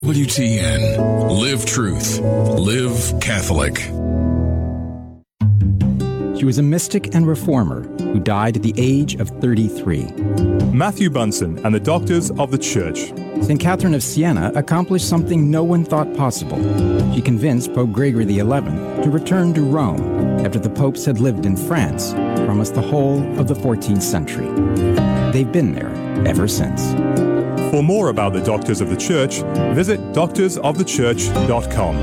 WTN. Live truth. Live Catholic. She was a mystic and reformer who died at the age of 33. Matthew Bunson and the Doctors of the Church. St. Catherine of Siena accomplished something no one thought possible. She convinced Pope Gregory XI to return to Rome after the popes had lived in France for almost the whole of the 14th century. They've been there ever since. For more about the Doctors of the Church, visit doctorsofthechurch.com.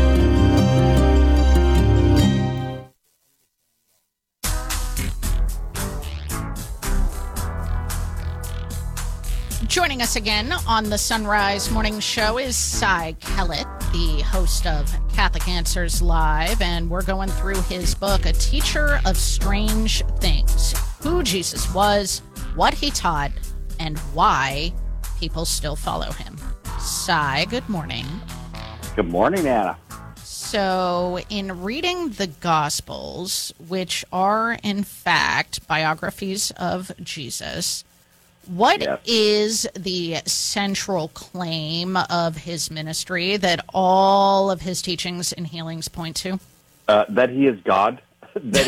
Joining us again on the Sunrise Morning Show is Cy Kellett, the host of Catholic Answers Live, and we're going through his book, A Teacher of Strange Things, who Jesus was, what he taught, and why people still follow him. Cy, good morning. Good morning, Anna. So, in reading the Gospels, which are, in fact, biographies of Jesus, what is the central claim of his ministry that all of his teachings and healings point to? That he is God, that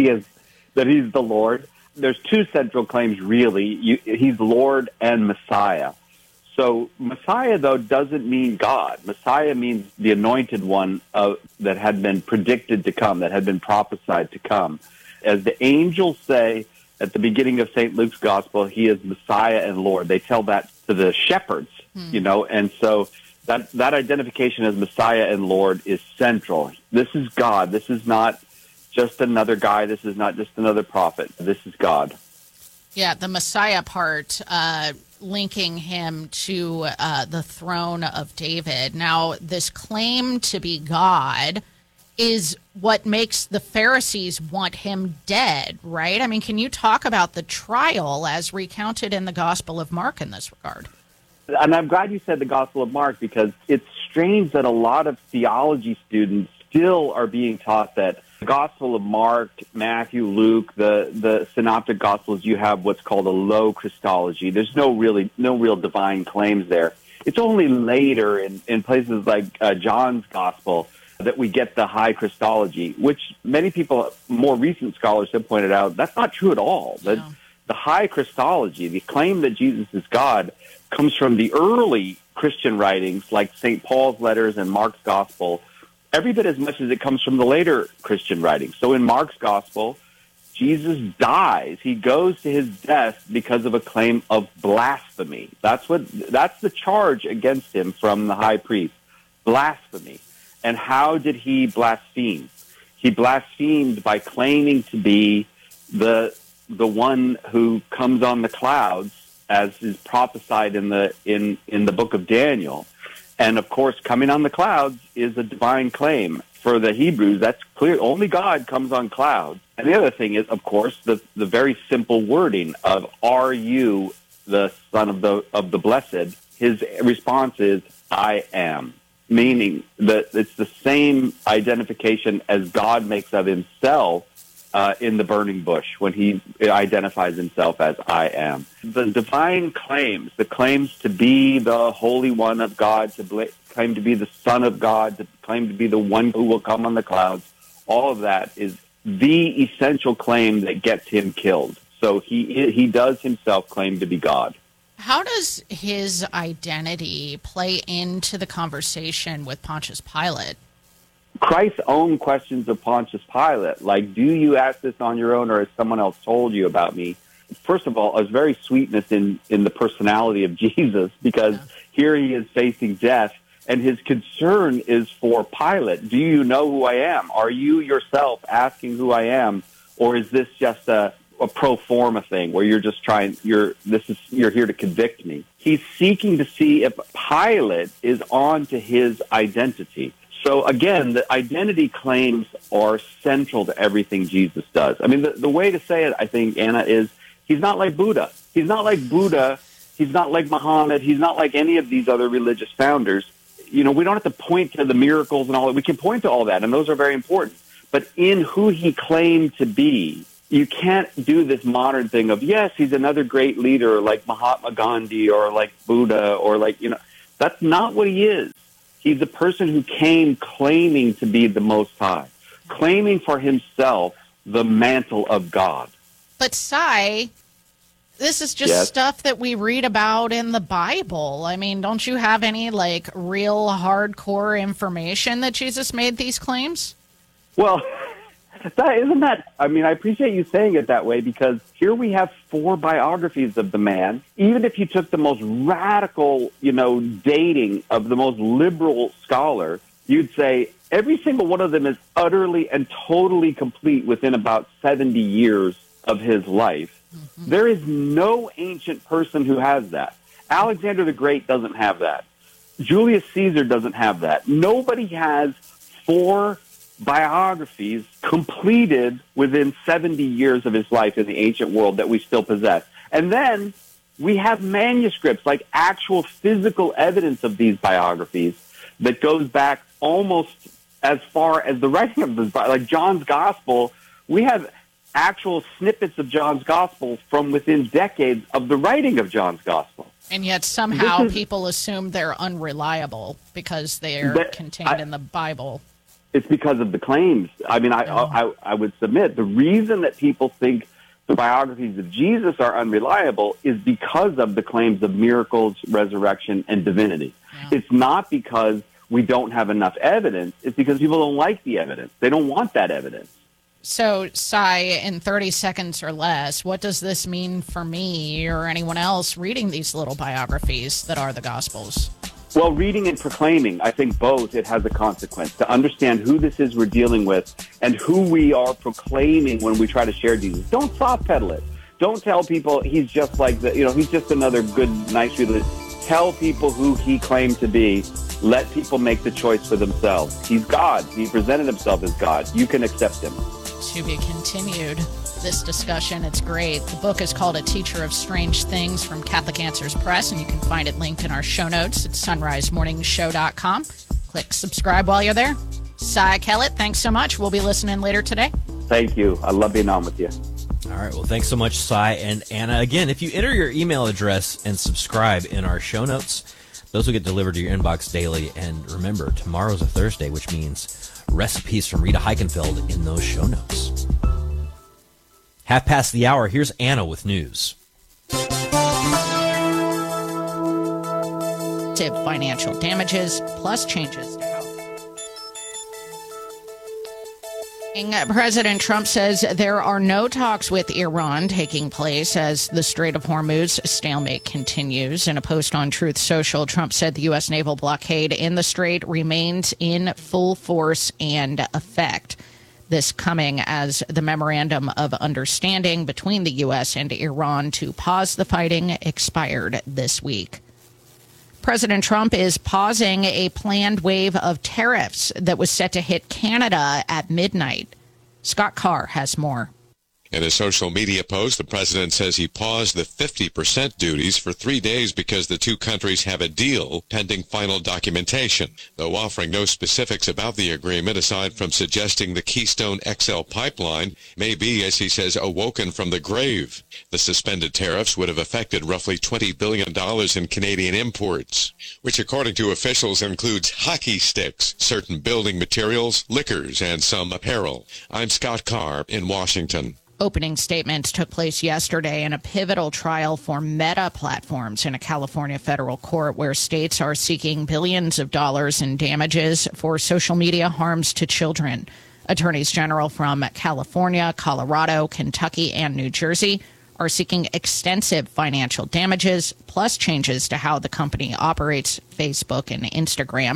that he's the Lord. There's two central claims, really. He's Lord and Messiah. So Messiah, though, doesn't mean God. Messiah means the anointed one that had been predicted to come, that had been prophesied to come. As the angels say at the beginning of St. Luke's Gospel, he is Messiah and Lord. They tell that to the shepherds, and so that identification as Messiah and Lord is central. This is God. This is not just another guy. This is not just another prophet. This is God. Yeah, the Messiah part, linking him to the throne of David. Now, this claim to be God is what makes the Pharisees want him dead, right? I mean, can you talk about the trial as recounted in the Gospel of Mark in this regard? And I'm glad you said the Gospel of Mark, because it's strange that a lot of theology students still are being taught that the Gospel of Mark, Matthew, Luke, the synoptic Gospels, you have what's called a low Christology. There's no real divine claims there. It's only later in places like John's Gospel that we get the high Christology, which many people, more recent scholars, have pointed out that's not true at all. No. The high Christology, the claim that Jesus is God, comes from the early Christian writings like St. Paul's letters and Mark's Gospel, every bit as much as it comes from the later Christian writings. So in Mark's Gospel, Jesus dies. He goes to his death because of a claim of blasphemy. That's the charge against him from the high priest. Blasphemy. And how did he blaspheme? He blasphemed by claiming to be the one who comes on the clouds, as is prophesied in the book of Daniel. And of course, coming on the clouds is a divine claim. For the Hebrews, that's clear. Only God comes on clouds. And the other thing is, of course, the very simple wording of "Are you the Son of the Blessed?" His response is, "I am." Meaning that it's the same identification as God makes of himself in the burning bush when he identifies himself as I am. The divine claims, the claims to be the Holy One of God, to claim to be the Son of God, to claim to be the one who will come on the clouds, all of that is the essential claim that gets him killed. So he does himself claim to be God. How does his identity play into the conversation with Pontius Pilate? Christ's own questions of Pontius Pilate, like, do you ask this on your own or has someone else told you about me? First of all, there's very sweetness in the personality of Jesus, because here he is facing death, and his concern is for Pilate. Do you know who I am? Are you yourself asking who I am? Or is this just a pro forma thing where you're just you're here to convict me? He's seeking to see if Pilate is on to his identity. So again, the identity claims are central to everything Jesus does. I mean, the way to say it, I think, Anna, is he's not like Buddha. He's not like Buddha. He's not like Muhammad. He's not like any of these other religious founders. You know, we don't have to point to the miracles and all that. We can point to all that, and those are very important. But in who he claimed to be, you can't do this modern thing of, yes, he's another great leader like Mahatma Gandhi or like Buddha or like, That's not what he is. He's a person who came claiming to be the Most High, claiming for himself the mantle of God. But Cy, this is just stuff that we read about in the Bible. I mean, don't you have any like real hardcore information that Jesus made these claims? Well, I mean, I appreciate you saying it that way, because here we have 4 biographies of the man. Even if you took the most radical, dating of the most liberal scholar, you'd say every single one of them is utterly and totally complete within about 70 years of his life. Mm-hmm. There is no ancient person who has that. Alexander the Great doesn't have that. Julius Caesar doesn't have that. Nobody has 4 biographies completed within 70 years of his life in the ancient world that we still possess. And then we have manuscripts, like actual physical evidence of these biographies that goes back almost as far as the writing of this, like John's Gospel. We have actual snippets of John's Gospel from within decades of the writing of John's Gospel. And yet somehow people assume they're unreliable because they're contained in the Bible. It's because of the claims. I mean, I would submit the reason that people think the biographies of Jesus are unreliable is because of the claims of miracles, resurrection, and divinity. Yeah. It's not because we don't have enough evidence. It's because people don't like the evidence. They don't want that evidence. So, Cy, in 30 seconds or less, what does this mean for me or anyone else reading these little biographies that are the Gospels? Well, reading and proclaiming, I think both, it has a consequence. To understand who this is we're dealing with and who we are proclaiming when we try to share Jesus. Don't soft pedal it. Don't tell people he's just like he's just another good, nice religion. Tell people who he claimed to be. Let people make the choice for themselves. He's God. He presented himself as God. You can accept him. To be continued. This discussion. It's great. The book is called A Teacher of Strange Things from Catholic Answers Press, and you can find it linked in our show notes at sunrisemorningshow.com. Click subscribe while you're there. Cy Kellett, thanks so much. We'll be listening later today. Thank you. I love being on with you. All right. Well, thanks so much, Cy and Anna. Again, if you enter your email address and subscribe in our show notes, those will get delivered to your inbox daily. And remember, tomorrow's a Thursday, which means recipes from Rita Heikenfeld in those show notes. 1:30. Here's Anna with news. Financial damages plus changes to health. President Trump says there are no talks with Iran taking place as the Strait of Hormuz stalemate continues. In a post on Truth Social, Trump said the U.S. naval blockade in the strait remains in full force and effect. This coming as the memorandum of understanding between the U.S. and Iran to pause the fighting expired this week. President Trump is pausing a planned wave of tariffs that was set to hit Canada at midnight. Scott Carr has more. In a social media post, the president says he paused the 50% duties for 3 days because the two countries have a deal pending final documentation, though offering no specifics about the agreement aside from suggesting the Keystone XL pipeline may be, as he says, awoken from the grave. The suspended tariffs would have affected roughly $20 billion in Canadian imports, which according to officials includes hockey sticks, certain building materials, liquors, and some apparel. I'm Scott Carr in Washington. Opening statements took place yesterday in a pivotal trial for Meta Platforms in a California federal court where states are seeking billions of dollars in damages for social media harms to children. Attorneys general from California, Colorado, Kentucky, and New Jersey are seeking extensive financial damages plus changes to how the company operates Facebook and Instagram.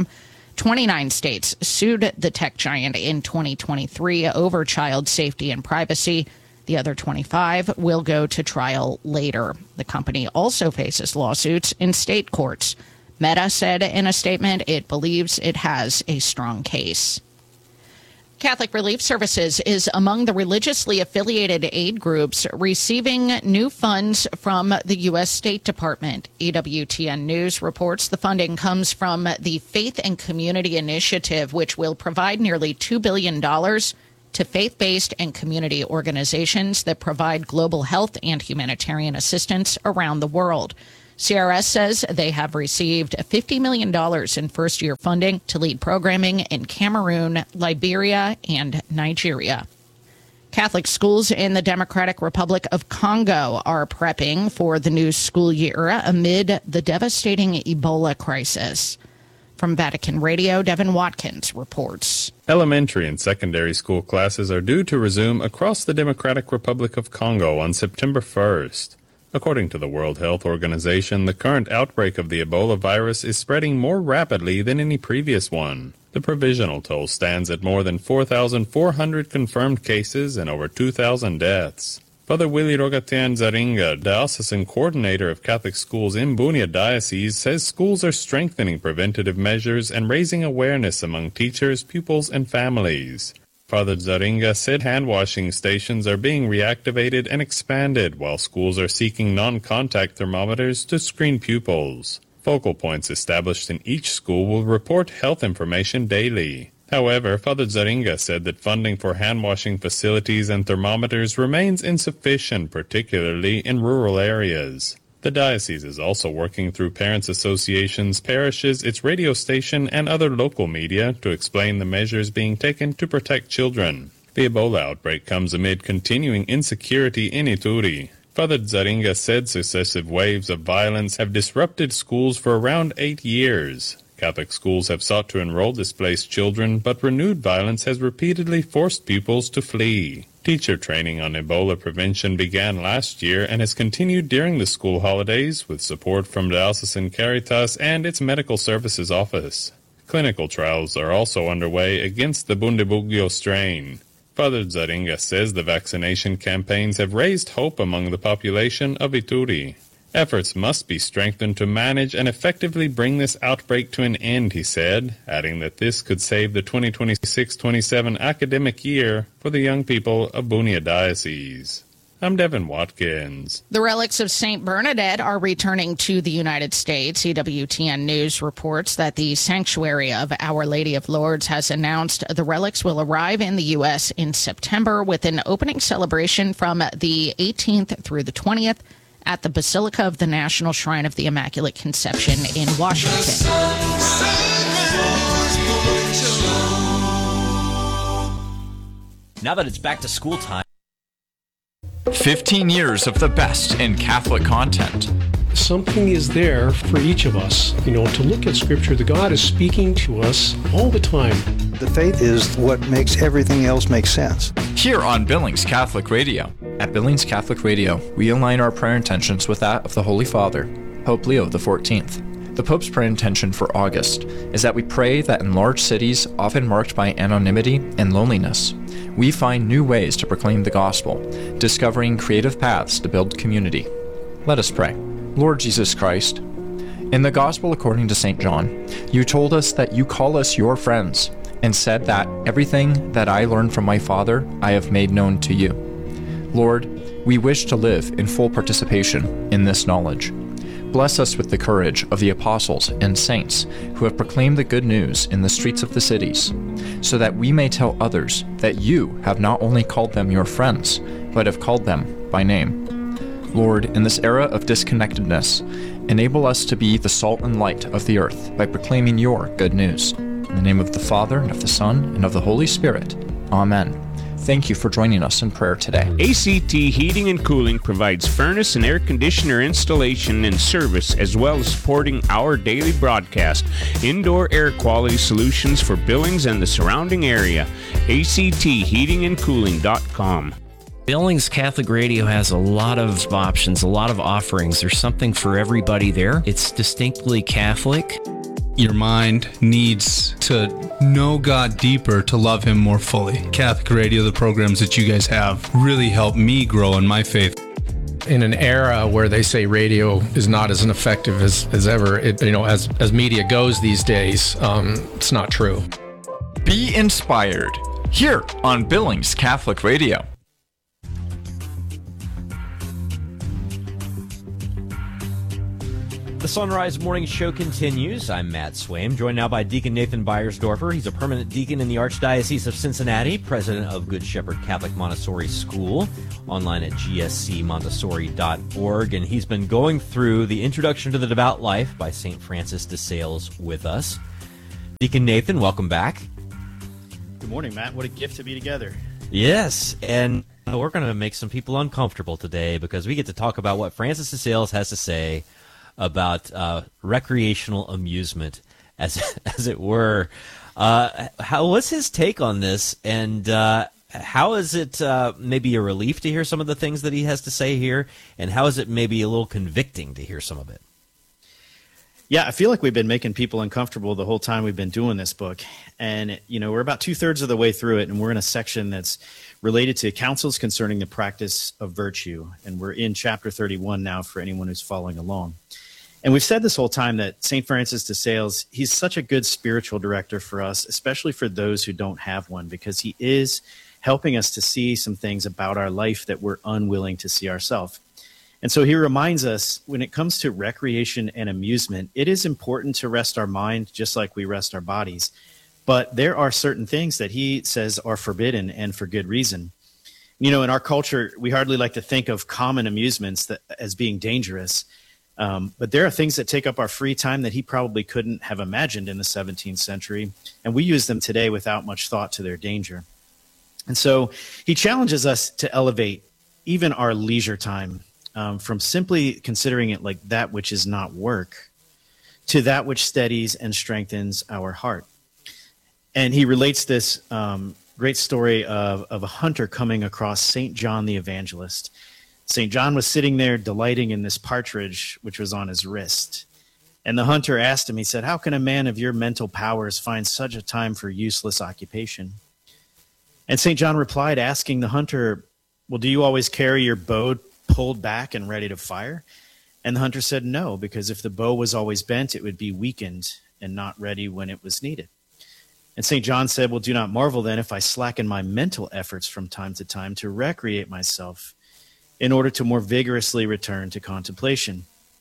29 states sued the tech giant in 2023 over child safety and privacy. The other 25 will go to trial later. The company also faces lawsuits in state courts. Meta said in a statement it believes it has a strong case. Catholic Relief Services is among the religiously affiliated aid groups receiving new funds from the U.S. State Department. EWTN News reports the funding comes from the Faith and Community Initiative, which will provide nearly $2 billion to faith-based and community organizations that provide global health and humanitarian assistance around the world. CRS says they have received $50 million in first-year funding to lead programming in Cameroon, Liberia, and Nigeria. Catholic schools in the Democratic Republic of Congo are prepping for the new school year amid the devastating Ebola crisis. From Vatican Radio, Devin Watkins reports. Elementary and secondary school classes are due to resume across the Democratic Republic of Congo on September 1st. According to the World Health Organization, the current outbreak of the Ebola virus is spreading more rapidly than any previous one. The provisional toll stands at more than 4,400 confirmed cases and over 2,000 deaths. Father Willie Rogatien Zaringa, diocesan coordinator of Catholic schools in Bunia Diocese, says schools are strengthening preventative measures and raising awareness among teachers, pupils, and families. Father Zaringa said hand-washing stations are being reactivated and expanded, while schools are seeking non-contact thermometers to screen pupils. Focal points established in each school will report health information daily. However, Father Zaringa said that funding for hand-washing facilities and thermometers remains insufficient, particularly in rural areas. The diocese is also working through parents' associations, parishes, its radio station, and other local media to explain the measures being taken to protect children. The Ebola outbreak comes amid continuing insecurity in Ituri. Father Zaringa said successive waves of violence have disrupted schools for around 8 years. Catholic schools have sought to enroll displaced children, but renewed violence has repeatedly forced pupils to flee. Teacher training on Ebola prevention began last year and has continued during the school holidays with support from Diocesan Caritas and its Medical Services Office. Clinical trials are also underway against the Bundibugyo strain. Father Zaringa says the vaccination campaigns have raised hope among the population of Ituri. Efforts must be strengthened to manage and effectively bring this outbreak to an end, he said, adding that this could save the 2026-27 academic year for the young people of Bunia Diocese. I'm Devin Watkins. The relics of St. Bernadette are returning to the United States. EWTN News reports that the Sanctuary of Our Lady of Lourdes has announced the relics will arrive in the U.S. in September with an opening celebration from the 18th through the 20th at the Basilica of the National Shrine of the Immaculate Conception in Washington. Now that it's back to school time. 15 years of the best in Catholic content. Something is there for each of us, to look at Scripture. The God is speaking to us all the time. The faith is what makes everything else make sense. Here on Billings Catholic Radio. At Billings Catholic Radio, we align our prayer intentions with that of the Holy Father, Pope Leo XIV. The Pope's prayer intention for August is that we pray that in large cities, often marked by anonymity and loneliness, we find new ways to proclaim the gospel, discovering creative paths to build community. Let us pray. Lord Jesus Christ, in the Gospel according to St. John, you told us that you call us your friends, and said that everything that I learned from my Father I have made known to you. Lord, we wish to live in full participation in this knowledge. Bless us with the courage of the apostles and saints who have proclaimed the good news in the streets of the cities, so that we may tell others that you have not only called them your friends, but have called them by name. Lord, in this era of disconnectedness, enable us to be the salt and light of the earth by proclaiming your good news. In the name of the Father, and of the Son, and of the Holy Spirit. Amen. Thank you for joining us in prayer today. ACT Heating and Cooling provides furnace and air conditioner installation and service, as well as supporting our daily broadcast. Indoor air quality solutions for Billings and the surrounding area. ACTheatingandcooling.com. Billings Catholic Radio has a lot of options, a lot of offerings. There's something for everybody there. It's distinctly Catholic. Your mind needs to know God deeper to love Him more fully. Catholic Radio, the programs that you guys have, really help me grow in my faith. In an era where they say radio is not as effective as ever, as media goes these days, it's not true. Be inspired here on Billings Catholic Radio. The Sunrise Morning Show continues. I'm Matt Swaim, joined now by Deacon Nathan Beiersdorfer. He's a permanent deacon in the Archdiocese of Cincinnati, president of Good Shepherd Catholic Montessori School, online at gscmontessori.org, and he's been going through the Introduction to the Devout Life by St. Francis de Sales with us. Deacon Nathan, welcome back. Good morning, Matt. What a gift to be together. Yes, and we're going to make some people uncomfortable today because we get to talk about what Francis de Sales has to say about recreational amusement, as it were. What's his take on this, and how is it maybe a relief to hear some of the things that he has to say here, and how is it maybe a little convicting to hear some of it? Yeah, I feel like we've been making people uncomfortable the whole time we've been doing this book. And, we're about 2/3 of the way through it, and we're in a section that's related to counsels concerning the practice of virtue. And we're in chapter 31 now for anyone who's following along. And we've said this whole time that St. Francis de Sales, he's such a good spiritual director for us, especially for those who don't have one, because he is helping us to see some things about our life that we're unwilling to see ourselves. And so he reminds us, when it comes to recreation and amusement, it is important to rest our mind just like we rest our bodies. But there are certain things that he says are forbidden, and for good reason. In our culture, we hardly like to think of common amusements as being dangerous. But there are things that take up our free time that he probably couldn't have imagined in the 17th century. And we use them today without much thought to their danger. And so he challenges us to elevate even our leisure time from simply considering it like that which is not work to that which steadies and strengthens our heart. And he relates this great story of a hunter coming across St. John the Evangelist. St. John was sitting there delighting in this partridge which was on his wrist. And the hunter asked him, he said, "How can a man of your mental powers find such a time for useless occupation?" And St. John replied, asking the hunter, "Well, do you always carry your bow pulled back and ready to fire?" And the hunter said, "No, because if the bow was always bent, it would be weakened and not ready when it was needed." And St. John said, "Well, do not marvel then if I slacken my mental efforts from time to time to recreate myself in order to more vigorously return to contemplation."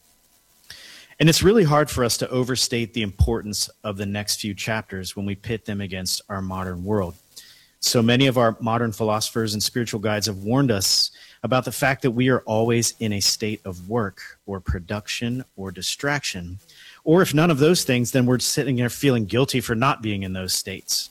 And it's really hard for us to overstate the importance of the next few chapters when we pit them against our modern world. So many of our modern philosophers and spiritual guides have warned us about the fact that we are always in a state of work or production or distraction. Or if none of those things, then we're sitting there feeling guilty for not being in those states.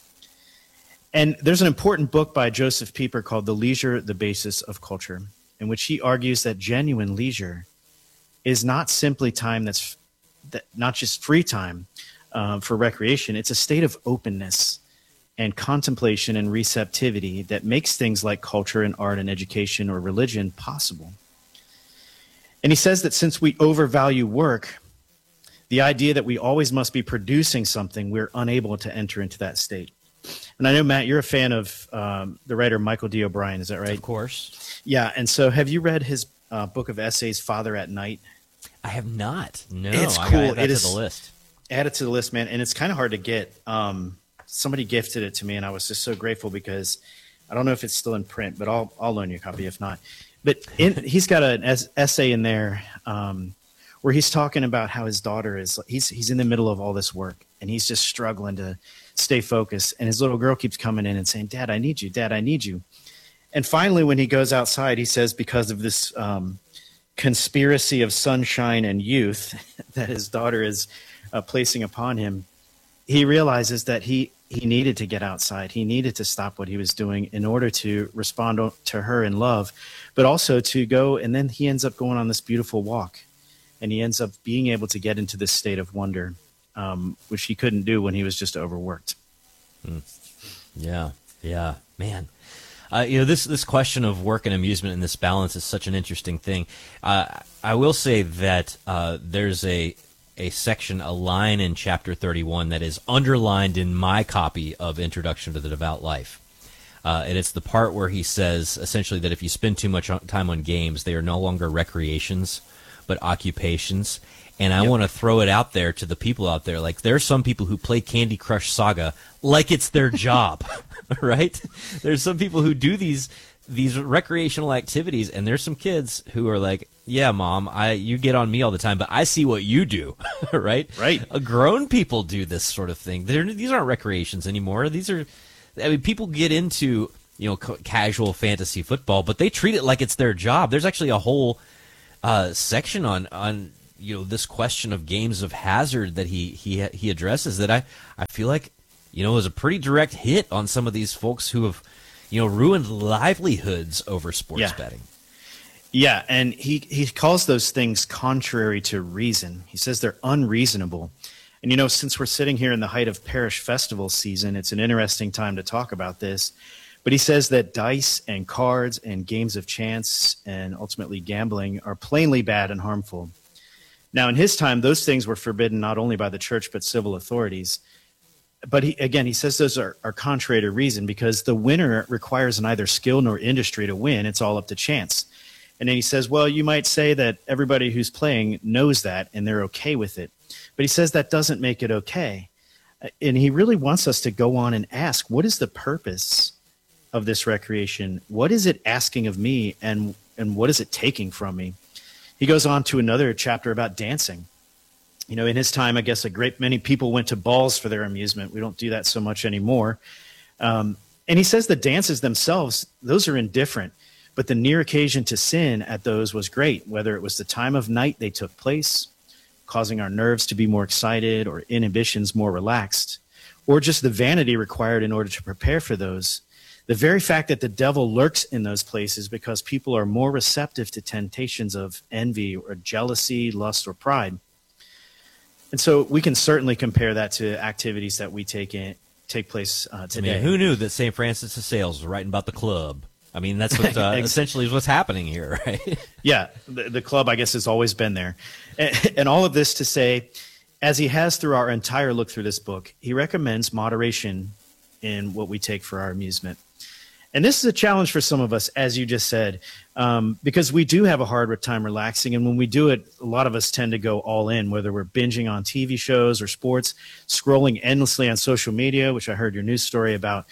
And there's an important book by Joseph Pieper called The Leisure, the Basis of Culture, in which he argues that genuine leisure is not simply time that's not just free time for recreation. It's a state of openness and contemplation and receptivity that makes things like culture and art and education or religion possible. And he says that since we overvalue work, the idea that we always must be producing something, we're unable to enter into that state. And I know, Matt, you're a fan of the writer Michael D. O'Brien, is that right? Of course. Yeah, and so have you read his book of essays, Father at Night? I have not. No, it's I cool. gotta add it to the list. Add it to the list, man, and it's kind of hard to get. Somebody gifted it to me, and I was just so grateful because I don't know if it's still in print, but I'll loan you a copy if not. But he's got an essay in there where he's talking about how his daughter is. He's in the middle of all this work, and he's just struggling to stay focused. And his little girl keeps coming in and saying, "Dad, I need you. Dad, I need you." And finally, when he goes outside, he says, because of this conspiracy of sunshine and youth that his daughter is placing upon him, he realizes that he needed to get outside. He needed to stop what he was doing in order to respond to her in love, but also to go. And then he ends up going on this beautiful walk, and he ends up being able to get into this state of wonder, which he couldn't do when he was just overworked. Yeah, man. This question of work and amusement and this balance is such an interesting thing. I will say that there's a section, a line in chapter 31 that is underlined in my copy of Introduction to the Devout Life. And it's the part where he says essentially that if you spend too much time on games, they are no longer recreations, but occupations. And I want to throw it out there to the people out there. Like, there are some people who play Candy Crush Saga like it's their job, right? There's some people who do these these recreational activities, and there's some kids who are like, yeah, Mom, you get on me all the time, but I see what you do, right? Right. Grown people do this sort of thing. These aren't recreations anymore. These are, I mean, people get into, casual fantasy football, but they treat it like it's their job. There's actually a whole section on this question of games of hazard that he addresses that I feel like, is a pretty direct hit on some of these folks who have, ruined livelihoods over sports betting. Yeah, and he calls those things contrary to reason. He says they're unreasonable. And, since we're sitting here in the height of parish festival season, it's an interesting time to talk about this. But he says that dice and cards and games of chance and ultimately gambling are plainly bad and harmful. Now, in his time, those things were forbidden not only by the church but civil authorities. But he says those are contrary to reason because the winner requires neither skill nor industry to win. It's all up to chance. And then he says, well, you might say that everybody who's playing knows that and they're okay with it. But he says that doesn't make it okay. And he really wants us to go on and ask, what is the purpose of this recreation? What is it asking of me, and what is it taking from me? He goes on to another chapter about dancing. In his time, I guess a great many people went to balls for their amusement. We don't do that so much anymore. And he says the dances themselves, those are indifferent. But the near occasion to sin at those was great, whether it was the time of night they took place, causing our nerves to be more excited or inhibitions more relaxed, or just the vanity required in order to prepare for those. The very fact that the devil lurks in those places because people are more receptive to temptations of envy or jealousy, lust, or pride. And so we can certainly compare that to activities that we take place today. I mean, who knew that St. Francis of Sales was writing about the club? I mean, that's what essentially is what's happening here, right? Yeah, the club, I guess, has always been there. And all of this to say, as he has through our entire look through this book, he recommends moderation in what we take for our amusement. And this is a challenge for some of us, as you just said, because we do have a hard time relaxing. And when we do it, a lot of us tend to go all in, whether we're binging on TV shows or sports, scrolling endlessly on social media, which I heard your news story about,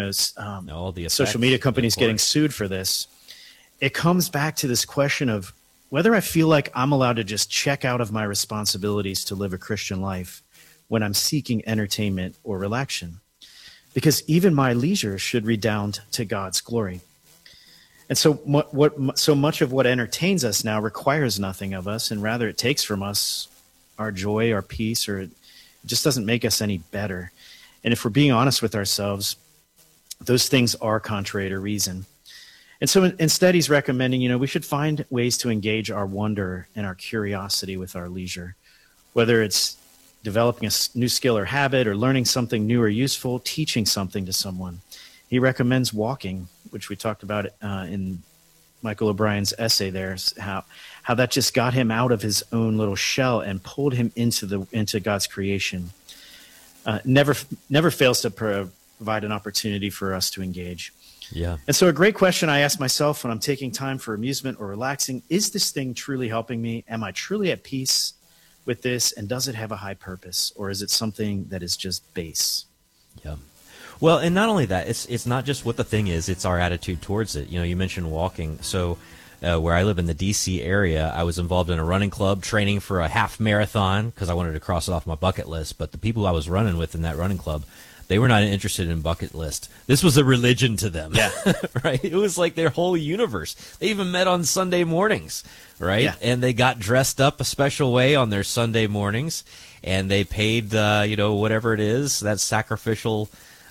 all the social media companies getting sued for this. It comes back to this question of whether I feel like I'm allowed to just check out of my responsibilities to live a Christian life when I'm seeking entertainment or relaxation. Because even my leisure should redound to God's glory. And so so much of what entertains us now requires nothing of us, and rather it takes from us our joy, our peace, or it just doesn't make us any better. And if we're being honest with ourselves, those things are contrary to reason. And so instead he's recommending, we should find ways to engage our wonder and our curiosity with our leisure, whether it's developing a new skill or habit, or learning something new or useful, teaching something to someone. He recommends walking, which we talked about in Michael O'Brien's essay there, how that just got him out of his own little shell and pulled him into God's creation. Never fails to provide an opportunity for us to engage. Yeah. And so a great question I ask myself when I'm taking time for amusement or relaxing, is this thing truly helping me? Am I truly at peace with this, and does it have a high purpose, or is it something that is just base? Yeah. Well, and not only that, it's not just what the thing is, it's our attitude towards it. You mentioned walking. So where I live in the D.C. area, I was involved in a running club, training for a half marathon because I wanted to cross it off my bucket list. But the people I was running with in that running club, they were not interested in bucket list. This was a religion to them. Yeah. Right? It was like their whole universe. They even met on Sunday mornings, right? Yeah. And they got dressed up a special way on their Sunday mornings, and they paid, whatever it is, that sacrificial,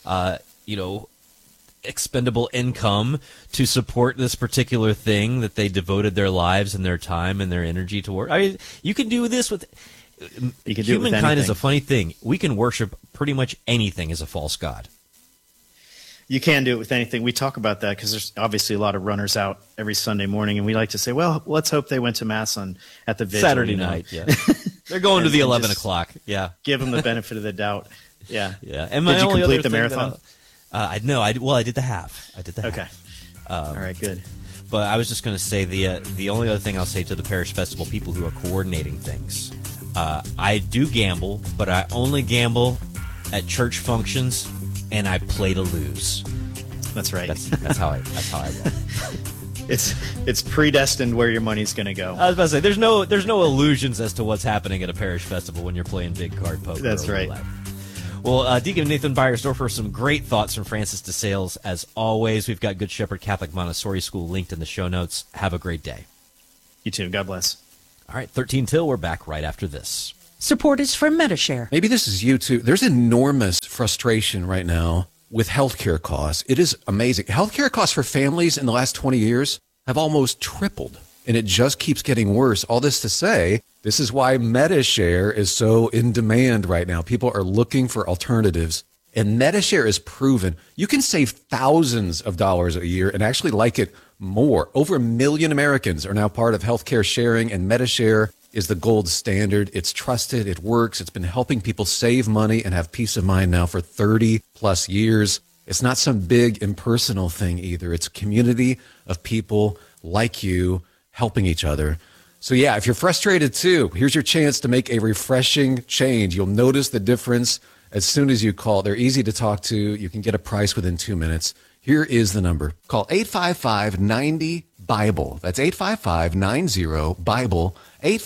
expendable income to support this particular thing that they devoted their lives and their time and their energy toward. I mean, you can do this with... Humankind is a funny thing. We can worship pretty much anything as a false god. You can do it with anything. We talk about that because there's obviously a lot of runners out every Sunday morning, and we like to say, well, let's hope they went to Mass at the vigil. Saturday night, yeah. They're going to the 11 o'clock, yeah. Give them the benefit of the doubt. Yeah. Yeah. And did you complete the marathon? I did the half. Okay. All right, good. But I was just going to say the only other thing I'll say to the parish festival people who are coordinating things, I do gamble, but I only gamble at church functions, and I play to lose. That's right. That's how I roll. It's predestined where your money's going to go. I was about to say, there's no illusions as to what's happening at a parish festival when you're playing big card poker. That's right. Well, Deacon Nathan Beiersdorfer, some great thoughts from Francis de Sales. As always, we've got Good Shepherd Catholic Montessori School linked in the show notes. Have a great day. You too. God bless. All right, 13 till. We're back right after this. Support is from Medi-Share. Maybe this is you too. There's enormous frustration right now with healthcare costs. It is amazing. Healthcare costs for families in the last 20 years have almost tripled, and it just keeps getting worse. All this to say, this is why Medi-Share is so in demand right now. People are looking for alternatives, and Medi-Share is proven you can save thousands of dollars a year and actually like it more. Over 1 million Americans are now part of healthcare sharing, and Medi-Share is the gold standard. It's trusted. It works. It's been helping people save money and have peace of mind now for 30 plus years. It's not some big impersonal thing either. It's a community of people like you helping each other. So yeah, if you're frustrated too, here's your chance to make a refreshing change. You'll notice the difference as soon as you call. They're easy to talk to. You can get a price within 2 minutes. Here is the number. Call 855-90-BIBLE. That's 855-90-BIBLE.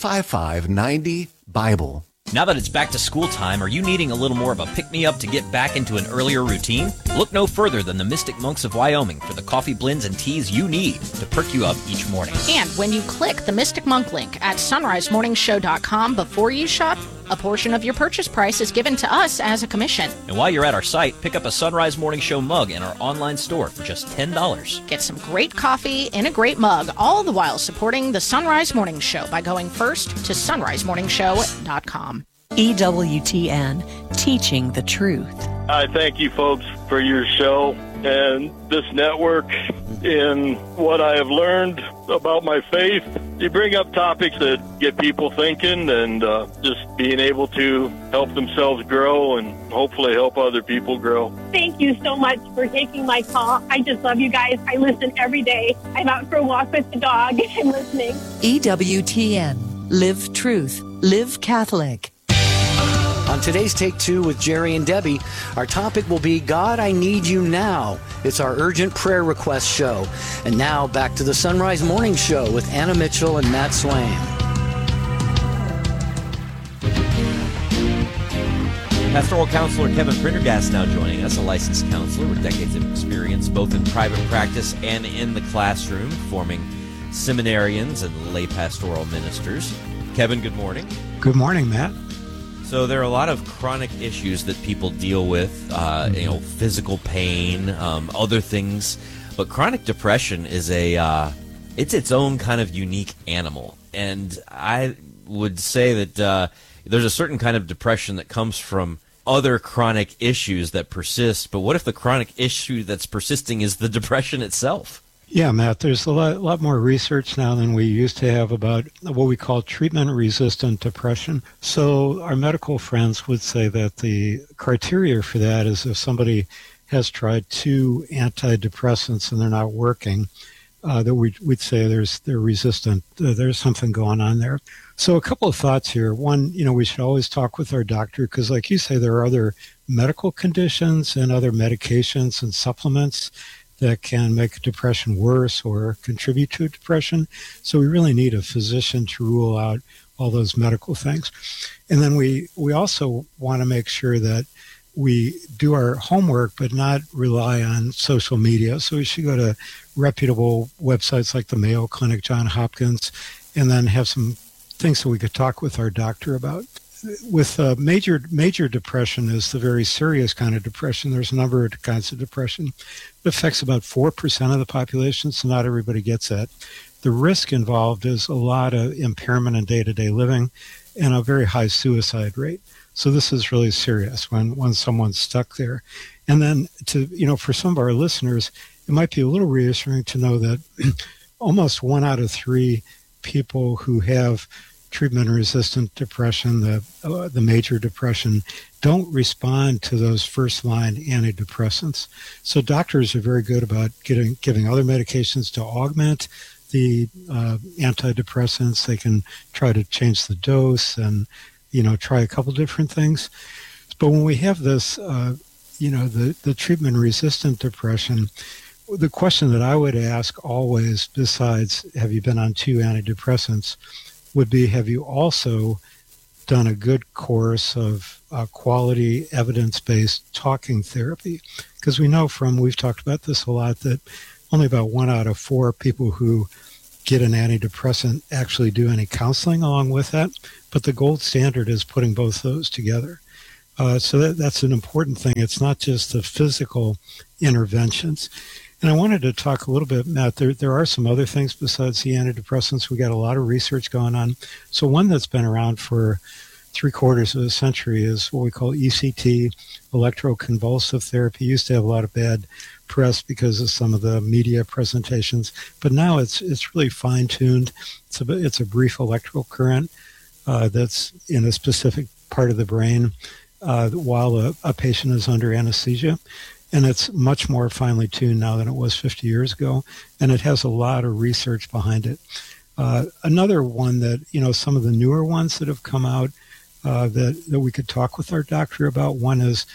855-90-BIBLE. Now that it's back to school time, are you needing a little more of a pick-me-up to get back into an earlier routine? Look no further than the Mystic Monks of Wyoming for the coffee blends and teas you need to perk you up each morning. And when you click the Mystic Monk link at sunrisemorningshow.com before you shop, a portion of your purchase price is given to us as a commission. And while you're at our site, pick up a Sunrise Morning Show mug in our online store for just $10. Get some great coffee in a great mug, all the while supporting the Sunrise Morning Show by going first to sunrisemorningshow.com. EWTN, teaching the truth. I thank you folks for your show and this network in what I have learned about my faith. You bring up topics that get people thinking and just being able to help themselves grow and hopefully help other people grow. Thank you so much for taking my call. I just love you guys. I listen every day. I'm out for a walk with the dog and listening. EWTN, live truth, live Catholic. On today's Take Two with Jerry and Debbie, our topic will be God, I Need You Now. It's our urgent prayer request show. And now back to the Sunrise Morning Show with Anna Mitchell and Matt Swain. Pastoral counselor Kevin Prendergast now joining us, a licensed counselor with decades of experience both in private practice and in the classroom, forming seminarians and lay pastoral ministers. Kevin, good morning. Good morning, Matt. So there are a lot of chronic issues that people deal with, physical pain, other things. But chronic depression is it's its own kind of unique animal. And I would say that there's a certain kind of depression that comes from other chronic issues that persist. But what if the chronic issue that's persisting is the depression itself? Yeah, Matt, there's a lot more research now than we used to have about what we call treatment-resistant depression. So our medical friends would say that the criteria for that is if somebody has tried 2 antidepressants and they're not working, that we'd say they're resistant. There's something going on there. So a couple of thoughts here. One, we should always talk with our doctor because, like you say, there are other medical conditions and other medications and supplements that can make depression worse or contribute to depression. So we really need a physician to rule out all those medical things. And then we also want to make sure that we do our homework but not rely on social media. So we should go to reputable websites like the Mayo Clinic, Johns Hopkins, and then have some things that we could talk with our doctor about. With major depression is the very serious kind of depression. There's a number of kinds of depression. It affects about 4% of the population, so not everybody gets that. The risk involved is a lot of impairment in day-to-day living and a very high suicide rate. So this is really serious when someone's stuck there. And then for some of our listeners, it might be a little reassuring to know that almost 1 out of 3 people who have treatment-resistant depression, the major depression, don't respond to those first-line antidepressants. So doctors are very good about giving other medications to augment the antidepressants. They can try to change the dose and, try a couple different things. But when we have this the treatment-resistant depression, the question that I would ask always, besides have you been on 2 antidepressants, would be, have you also done a good course of quality evidence-based talking therapy? Because we know we've talked about this a lot, that only about 1 out of 4 people who get an antidepressant actually do any counseling along with that. But the gold standard is putting both those together. So that's an important thing. It's not just the physical interventions. And I wanted to talk a little bit, Matt, there are some other things besides the antidepressants. We got a lot of research going on. So one that's been around for 3/4 of a century is what we call ECT, electroconvulsive therapy. Used to have a lot of bad press because of some of the media presentations, but now it's really fine-tuned. It's a brief electrical current that's in a specific part of the brain while a patient is under anesthesia. And it's much more finely tuned now than it was 50 years ago. And it has a lot of research behind it. Another one that, some of the newer ones that have come out that we could talk with our doctor about, one is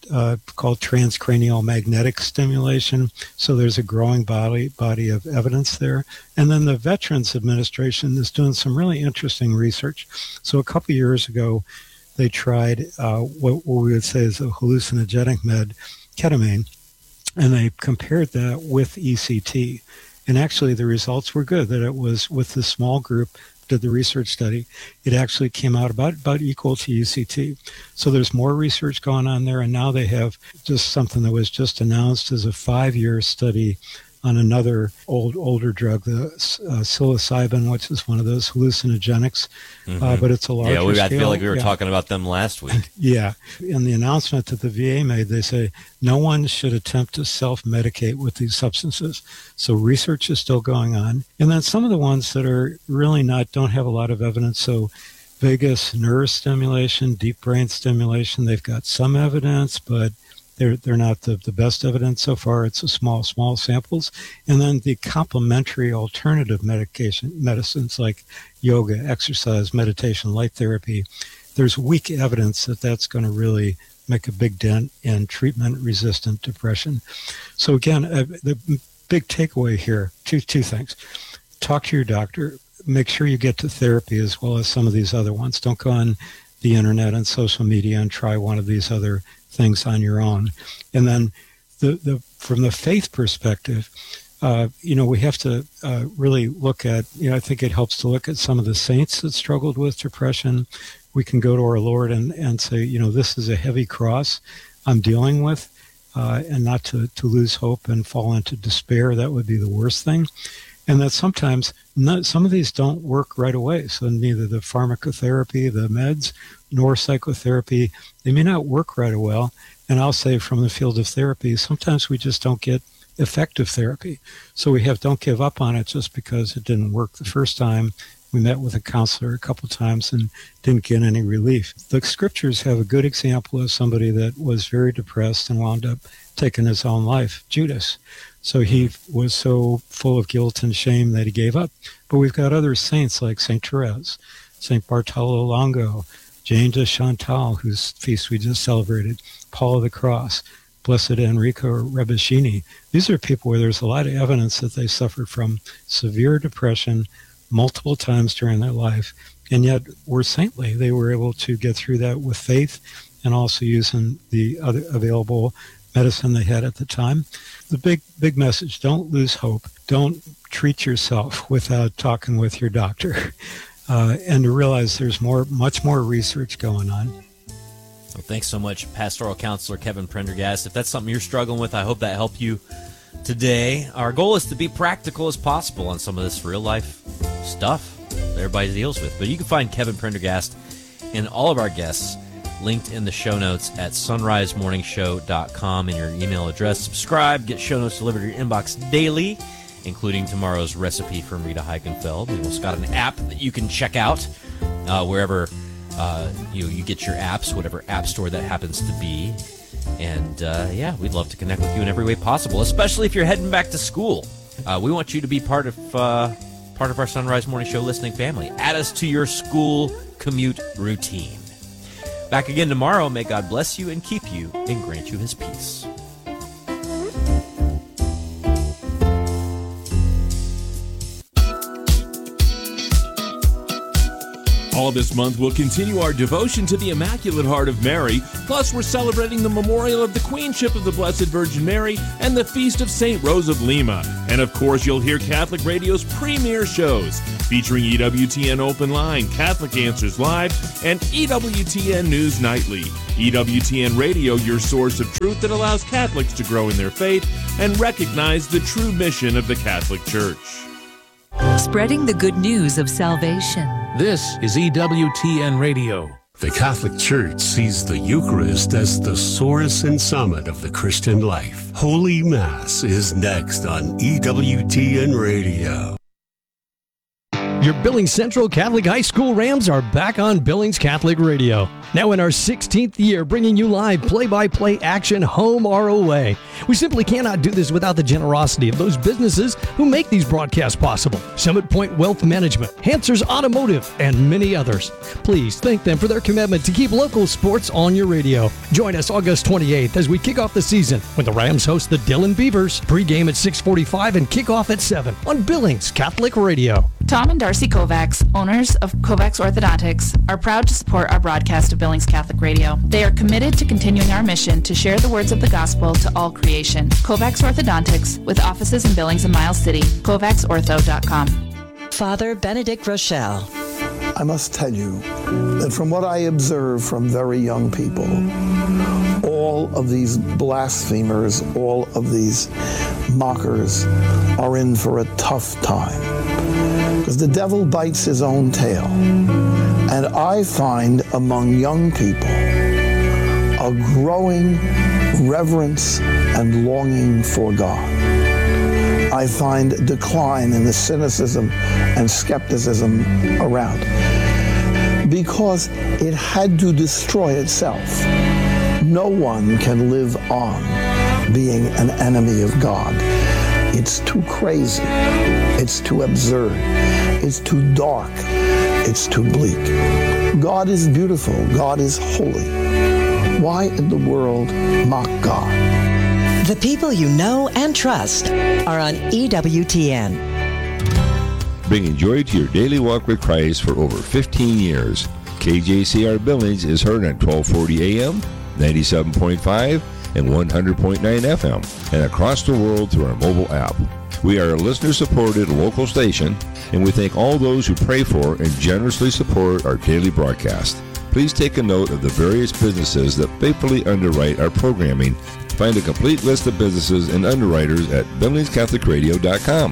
called transcranial magnetic stimulation. So there's a growing body of evidence there. And then the Veterans Administration is doing some really interesting research. So a couple years ago, they tried what we would say is a hallucinogenic med, ketamine, and they compared that with ECT. And actually the results were good, that it was with the small group did the research study, it actually came out about equal to ECT. So there's more research going on there, and now they have just something that was just announced as a 5-year study on another older drug, the psilocybin, which is one of those hallucinogenics, but it's a larger scale. I feel like we were talking about them last week. Yeah. In the announcement that the VA made, they say no one should attempt to self-medicate with these substances. So research is still going on. And then some of the ones that are really don't have a lot of evidence. So vagus nerve stimulation, deep brain stimulation, they've got some evidence, but they're not the best evidence so far. It's a small samples. And then the complementary alternative medicines like yoga, exercise, meditation, light therapy, there's weak evidence that that's going to really make a big dent in treatment-resistant depression. So again, the big takeaway here, two things. Talk to your doctor. Make sure you get to therapy as well as some of these other ones. Don't go on the internet and social media and try one of these other things on your own. And then from the faith perspective, we have to really look at, I think it helps to look at some of the saints that struggled with depression. We can go to our Lord and say, this is a heavy cross I'm dealing with, and not to lose hope and fall into despair. That would be the worst thing. And that sometimes some of these don't work right away. So neither the pharmacotherapy, the meds, nor psychotherapy, they may not work right away. And I'll say from the field of therapy, sometimes we just don't get effective therapy. So don't give up on it just because it didn't work the first time. We met with a counselor a couple times and didn't get any relief. The scriptures have a good example of somebody that was very depressed and wound up taking his own life, Judas. So he was so full of guilt and shame that he gave up. But we've got other saints like St. Therese, St. Bartolo Longo, Jane de Chantal, whose feast we just celebrated, Paul of the Cross, Blessed Enrico Rebuscini. These are people where there's a lot of evidence that they suffered from severe depression multiple times during their life, and yet were saintly. They were able to get through that with faith and also using the other available medicine they had at the time. The big message, don't lose hope. Don't treat yourself without talking with your doctor. And to realize there's much more research going on. Well, thanks so much, Pastoral Counselor Kevin Prendergast. If that's something you're struggling with, I hope that helped you today. Our goal is to be practical as possible on some of this real-life stuff that everybody deals with. But you can find Kevin Prendergast and all of our guests linked in the show notes at sunrisemorningshow.com in your email address. Subscribe, get show notes delivered to your inbox daily, including tomorrow's recipe from Rita Heikenfeld. We've also got an app that you can check out wherever you get your apps, whatever app store that happens to be. And we'd love to connect with you in every way possible, especially if you're heading back to school. We want you to be part of our Sunrise Morning Show listening family. Add us to your school commute routine. Back again tomorrow. May God bless you and keep you and grant you his peace. All this month, we'll continue our devotion to the Immaculate Heart of Mary. Plus, we're celebrating the memorial of the Queenship of the Blessed Virgin Mary and the Feast of St. Rose of Lima. And of course, you'll hear Catholic Radio's premier shows featuring EWTN Open Line, Catholic Answers Live, and EWTN News Nightly. EWTN Radio, your source of truth that allows Catholics to grow in their faith and recognize the true mission of the Catholic Church. Spreading the good news of salvation. This is EWTN Radio. The Catholic Church sees the Eucharist as the source and summit of the Christian life. Holy Mass is next on EWTN Radio. Your Billings Central Catholic High School Rams are back on Billings Catholic Radio. Now in our 16th year, bringing you live play-by-play action home or away. We simply cannot do this without the generosity of those businesses who make these broadcasts possible. Summit Point Wealth Management, Hansers Automotive, and many others. Please thank them for their commitment to keep local sports on your radio. Join us August 28th as we kick off the season when the Rams host the Dillon Beavers. Pre-game at 6:45 and kickoff at 7 on Billings Catholic Radio. Tom and Darcy Kovacs, owners of Kovacs Orthodontics, are proud to support our broadcast of Billings Catholic Radio. They are committed to continuing our mission to share the words of the gospel to all creation. Kovacs Orthodontics, with offices in Billings and Miles City. KovacsOrtho.com. Father Benedict Rochelle. I must tell you that from what I observe from very young people, all of these blasphemers, all of these mockers are in for a tough time. Because the devil bites his own tail. And I find among young people a growing reverence and longing for God. I find a decline in the cynicism and skepticism around, because it had to destroy itself. No one can live on being an enemy of God. It's too crazy. It's too absurd. It's too dark. It's too bleak. God is beautiful. God is holy. Why in the world mock God? The people you know and trust are on EWTN. Bringing joy to your daily walk with Christ for over 15 years. KJCR Billings is heard on 1240 AM, 97.5, and 100.9 FM, and across the world through our mobile app. We are a listener-supported local station, and we thank all those who pray for and generously support our daily broadcast. Please take a note of the various businesses that faithfully underwrite our programming. Find a complete list of businesses and underwriters at BillingsCatholicRadio.com.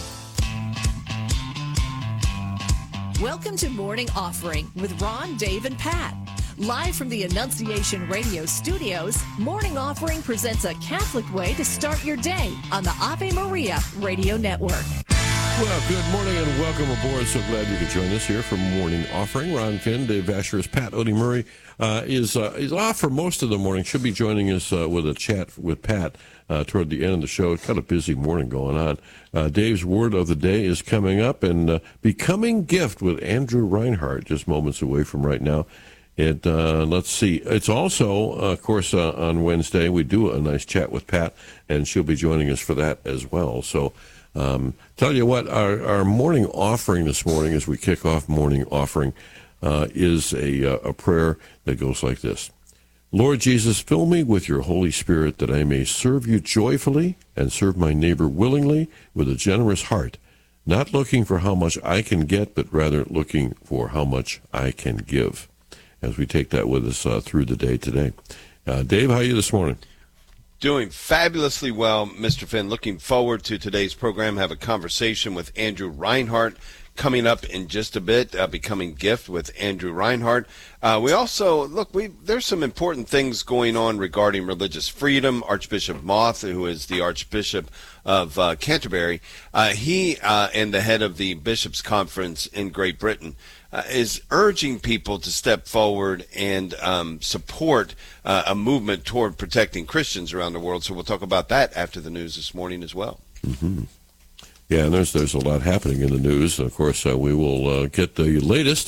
Welcome to Morning Offering with Ron, Dave, and Pat. Live from the Annunciation Radio studios, Morning Offering presents a Catholic way to start your day on the Ave Maria Radio Network. Well, good morning and welcome aboard. So glad you could join us here for Morning Offering. Ron Finn, Dave Asher's Pat Odie Murray is off for most of the morning. Should be joining us with a chat with Pat toward the end of the show. It's kind of a busy morning going on. Dave's Word of the Day is coming up, and Becoming Gift with Andrew Reinhardt, just moments away from right now. And let's see. It's also, of course, on Wednesday, we do a nice chat with Pat, and she'll be joining us for that as well. So tell you what, our morning offering this morning, as we kick off morning offering, is a prayer that goes like this. Lord Jesus, fill me with your Holy Spirit that I may serve you joyfully and serve my neighbor willingly with a generous heart, not looking for how much I can get, but rather looking for how much I can give. As we take that with us through the day today. Dave, how are you this morning? Doing fabulously well, Mr. Finn. Looking forward to today's program. Have a conversation with Andrew Reinhardt coming up in just a bit. Becoming Gift with Andrew Reinhardt. We also, there's some important things going on regarding religious freedom. Archbishop Moth, who is the Archbishop of Canterbury, he and the head of the Bishops' Conference in Great Britain is urging people to step forward and support a movement toward protecting Christians around the world. So we'll talk about that after the news this morning as well. Mm-hmm. Yeah, and there's a lot happening in the news. Of course, we will get the latest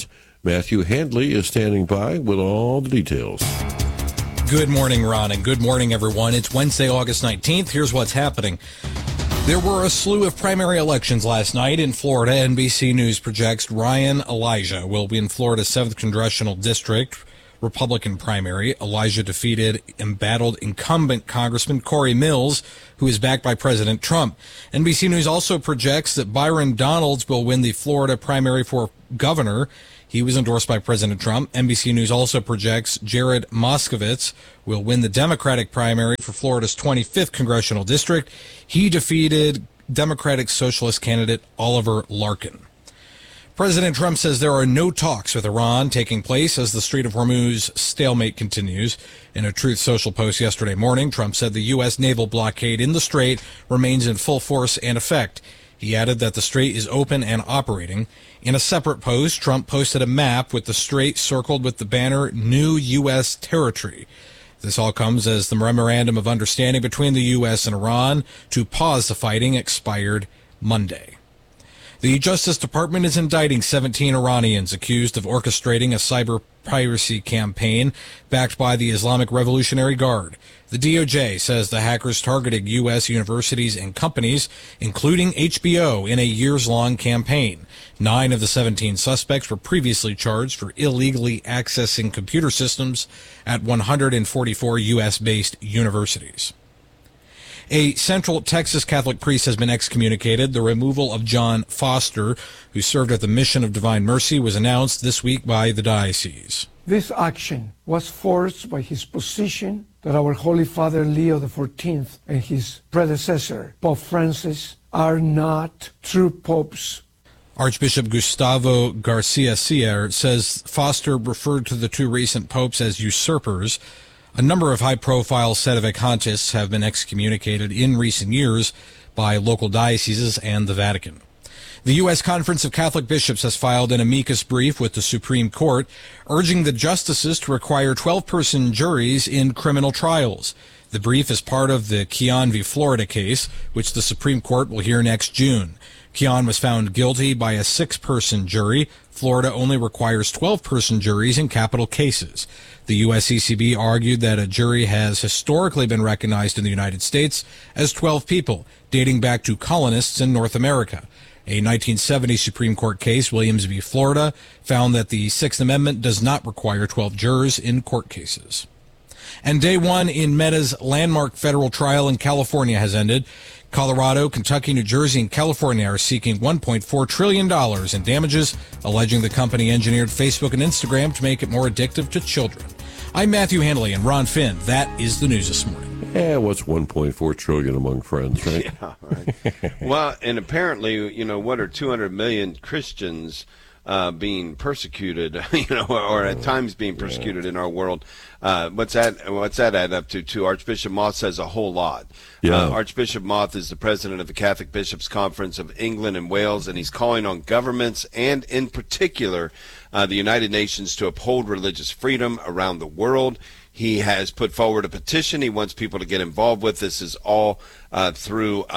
Matthew Handley is standing by with all the details. Good morning, Ron, and good morning, everyone. It's Wednesday, August 19th. Here's what's happening. There were a slew of primary elections last night in Florida. NBC News projects Ryan Elijah will win Florida's 7th Congressional District Republican primary. Elijah defeated embattled incumbent Congressman Corey Mills, who is backed by President Trump. NBC News also projects that Byron Donalds will win the Florida primary for governor. He was endorsed by President Trump. NBC News also projects Jared Moskowitz will win the Democratic primary for Florida's 25th Congressional District. He defeated Democratic Socialist candidate Oliver Larkin. President Trump says there are no talks with Iran taking place as the Strait of Hormuz stalemate continues. In a Truth Social post yesterday morning, Trump said the U.S. naval blockade in the strait remains in full force and effect. He added that the strait is open and operating. In a separate post, Trump posted a map with the strait circled with the banner New U.S. Territory. This all comes as the memorandum of understanding between the U.S. and Iran to pause the fighting expired Monday. The Justice Department is indicting 17 Iranians accused of orchestrating a cyber piracy campaign backed by the Islamic Revolutionary Guard. The DOJ says the hackers targeted U.S. universities and companies, including HBO, in a years-long campaign. 9 of the 17 suspects were previously charged for illegally accessing computer systems at 144 U.S.-based universities. A Central Texas Catholic priest has been excommunicated. The removal of John Foster, who served at the Mission of Divine Mercy, was announced this week by the diocese. This action was forced by his position that our Holy Father Leo XIV and his predecessor, Pope Francis, are not true popes. Archbishop Gustavo Garcia Sierra says Foster referred to the 2 recent popes as usurpers. A number of high-profile sedevacantists have been excommunicated in recent years by local dioceses and the Vatican. The U.S. Conference of Catholic Bishops has filed an amicus brief with the Supreme Court, urging the justices to require 12-person juries in criminal trials. The brief is part of the Keon v. Florida case, which the Supreme Court will hear next June. Keon was found guilty by a 6-person jury. Florida only requires 12-person juries in capital cases. The USCCB argued that a jury has historically been recognized in the United States as 12 people, dating back to colonists in North America. A 1970 Supreme Court case, Williams v. Florida, found that the Sixth Amendment does not require 12 jurors in court cases. And day one in Meta's landmark federal trial in California has ended. Colorado, Kentucky, New Jersey, and California are seeking $1.4 trillion in damages, alleging the company engineered Facebook and Instagram to make it more addictive to children. I'm Matthew Handley and Ron Finn. That is the news this morning. Yeah, what's 1.4 trillion among friends, right? Yeah, right. Well, and apparently, what are 200 million Christians being persecuted, or at times being persecuted in our world? What's that add up to? Archbishop Moth says a whole lot. Yeah. Archbishop Moth is the president of the Catholic Bishops' Conference of England and Wales, and he's calling on governments and, in particular, the United Nations to uphold religious freedom around the world. He has put forward a petition he wants people to get involved with. This is all through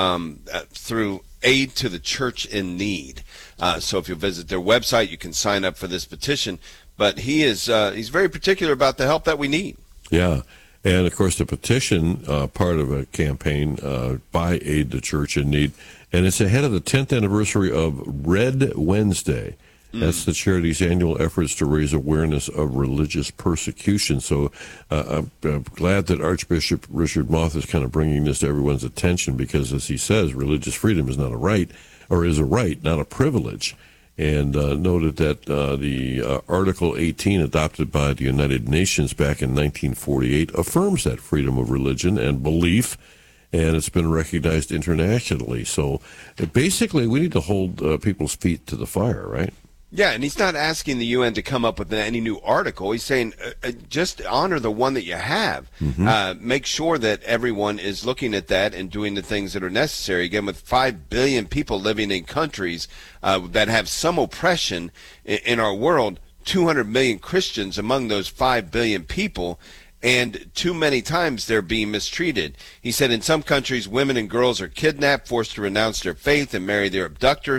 aid to the church in need. So if you visit their website, you can sign up for this petition. But he's very particular about the help that we need. Yeah. And, of course, the petition, part of a campaign by Aid the Church in Need, and it's ahead of the 10th anniversary of Red Wednesday. That's the charity's annual efforts to raise awareness of religious persecution. So I'm glad that Archbishop Richard Moth is kind of bringing this to everyone's attention because, as he says, religious freedom is not a right, or is a right, not a privilege. And noted that the Article 18 adopted by the United Nations back in 1948 affirms that freedom of religion and belief, and it's been recognized internationally. So basically, we need to hold people's feet to the fire, right? Yeah, and he's not asking the UN to come up with any new article. He's saying just honor the one that you have. Mm-hmm. Make sure that everyone is looking at that and doing the things that are necessary. Again, with 5 billion people living in countries that have some oppression in our world, 200 million Christians among those 5 billion people, and too many times they're being mistreated. He said in some countries, women and girls are kidnapped, forced to renounce their faith and marry their abductors.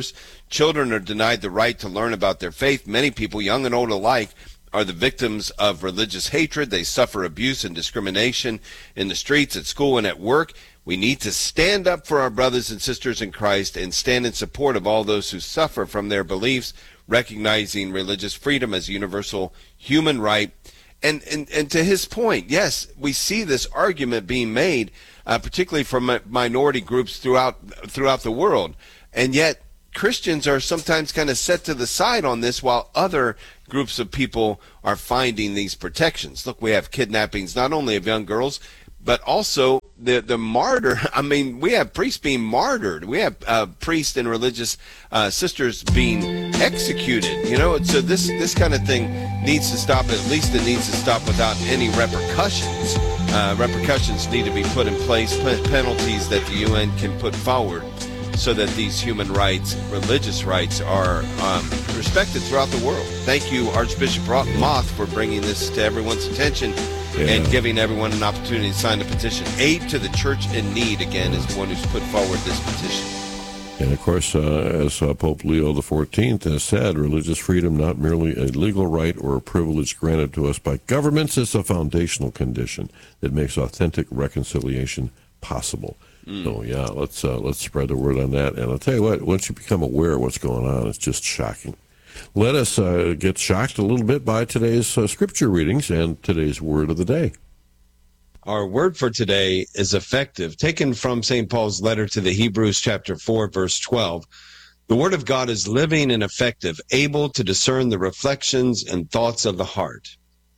Children are denied the right to learn about their faith. Many people, young and old alike, are the victims of religious hatred. They suffer abuse and discrimination in the streets, at school, and at work. We need to stand up for our brothers and sisters in Christ and stand in support of all those who suffer from their beliefs, recognizing religious freedom as a universal human right. And to his point, yes, we see this argument being made, particularly from minority groups throughout the world. And yet Christians are sometimes kind of set to the side on this, while other groups of people are finding these protections. Look, we have kidnappings not only of young girls, but also the martyr. I mean, we have priests being martyred. We have priests and religious sisters being executed. You know, so this kind of thing needs to stop. At least it needs to stop without any repercussions. Repercussions need to be put in place, penalties that the UN can put forward, so that these human rights, religious rights, are respected throughout the world. Thank you, Archbishop Moth, for bringing this to everyone's attention and giving everyone an opportunity to sign the petition. Aid to the Church in Need, again, is the one who's put forward this petition. And, of course, as Pope Leo XIV has said, religious freedom, not merely a legal right or a privilege granted to us by governments, it's a foundational condition that makes authentic reconciliation possible. So, yeah, let's spread the word on that. And I'll tell you what, once you become aware of what's going on, it's just shocking. Let us get shocked a little bit by today's scripture readings and today's word of the day. Our word for today is effective, taken from St. Paul's letter to the Hebrews chapter 4, verse 12. The word of God is living and effective, able to discern the reflections and thoughts of the heart.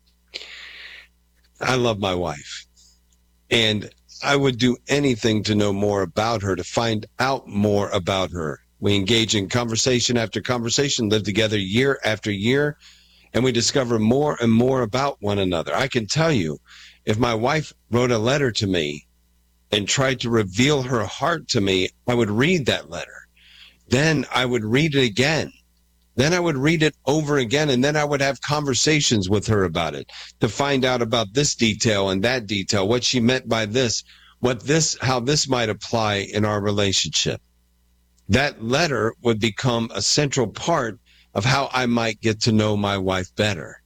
I love my wife, and I would do anything to know more about her, to find out more about her. We engage in conversation after conversation, live together year after year, and we discover more and more about one another. I can tell you, if my wife wrote a letter to me and tried to reveal her heart to me, I would read that letter. Then I would read it again. Then I would read it over again, and then I would have conversations with her about it to find out about this detail and that detail, what she meant by this, how this might apply in our relationship. That letter would become a central part of how I might get to know my wife better.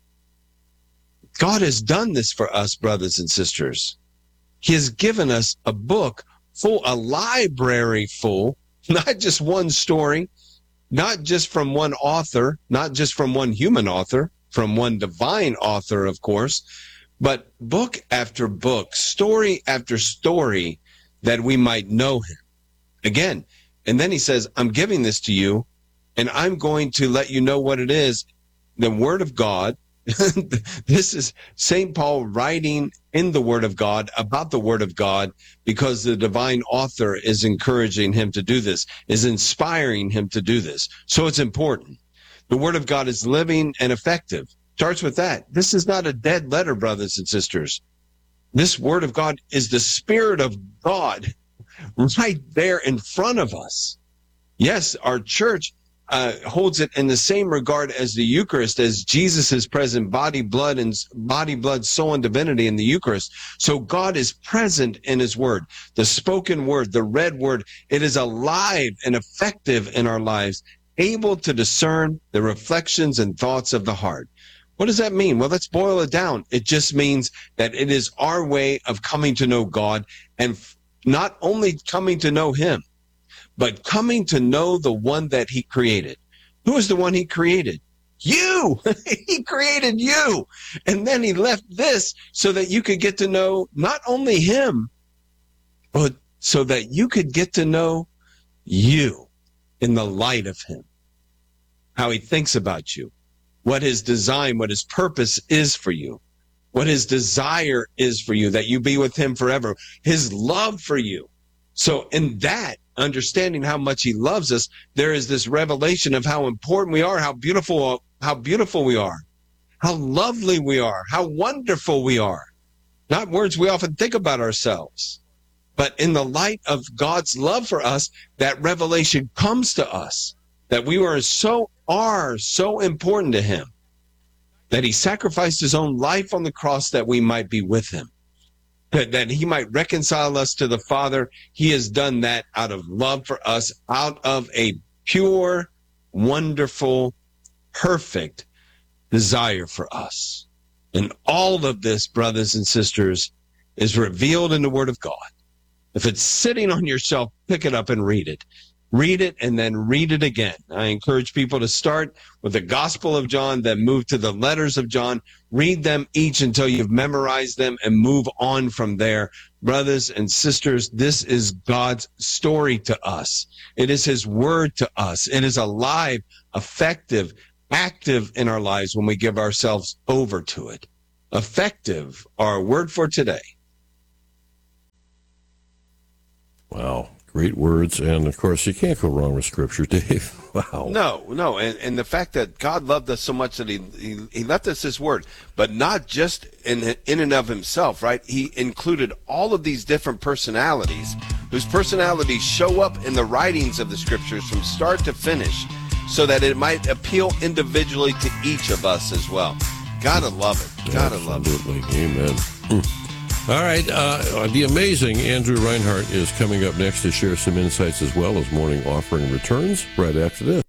God has done this for us, brothers and sisters. He has given us a book full, a library full, not just one story, not just from one author, not just from one human author, from one divine author, of course, but book after book, story after story, that we might know him. Again, and then he says, I'm giving this to you, and I'm going to let you know what it is, the Word of God. This is St. Paul writing in the Word of God about the Word of God, because the divine author is encouraging him to do this, is inspiring him to do this. So it's important. The Word of God is living and effective. Starts with that. This is not a dead letter, brothers and sisters. This Word of God is the Spirit of God right there in front of us. Yes, our church holds it in the same regard as the Eucharist, as Jesus is present, body, blood, soul, and divinity in the Eucharist. So God is present in his word, the spoken word, the read word. It is alive and effective in our lives, able to discern the reflections and thoughts of the heart. What does that mean? Well, let's boil it down. It just means that it is our way of coming to know God, and not only coming to know him, but coming to know the one that he created. Who is the one he created? You! He created you! And then he left this so that you could get to know not only him, but so that you could get to know you in the light of him. How he thinks about you. What his design, what his purpose is for you. What his desire is for you, that you be with him forever. His love for you. So in that, understanding how much he loves us, there is this revelation of how important we are, how beautiful we are, how lovely we are, how wonderful we are. Not words we often think about ourselves, but in the light of God's love for us, that revelation comes to us, that we are so important to him, that he sacrificed his own life on the cross that we might be with him. That he might reconcile us to the Father. He has done that out of love for us, out of a pure, wonderful, perfect desire for us. And all of this, brothers and sisters, is revealed in the Word of God. If it's sitting on your shelf, pick it up and read it. Read it and then read it again. I encourage people to start with the Gospel of John, then move to the letters of John. Read them each until you've memorized them and move on from there. Brothers and sisters, this is God's story to us. It is his word to us. It is alive, effective, active in our lives when we give ourselves over to it. Effective, our word for today. Wow. Great words. And, of course, you can't go wrong with Scripture, Dave. Wow. No. And the fact that God loved us so much that he left us his word, but not just in and of himself, right? He included all of these different personalities whose personalities show up in the writings of the Scriptures from start to finish so that it might appeal individually to each of us as well. Gotta love it. Gotta love it. Absolutely. Amen. All right, the amazing Andrew Reinhardt is coming up next to share some insights as well as morning offering returns right after this.